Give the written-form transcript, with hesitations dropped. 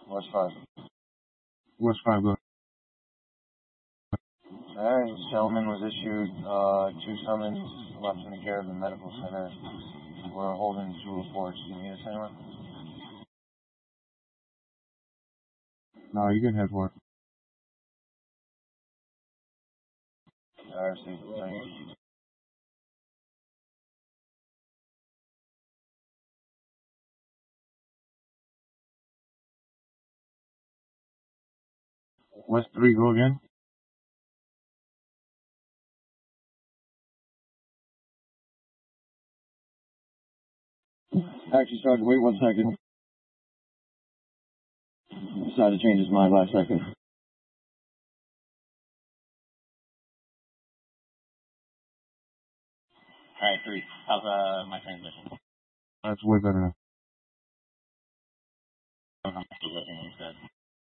West 5. West 5, go. Alright, this gentleman was issued 2 summons left in the care of the medical center. We're holding 2 reports. Do you need us anywhere? No, you can head for it. Alright, thank you. West 3, go again. Actually, Sergeant, wait 1 second. Decided to change his mind last second. Alright, 3. How's my transmission? That's way better now. I'm still listening instead.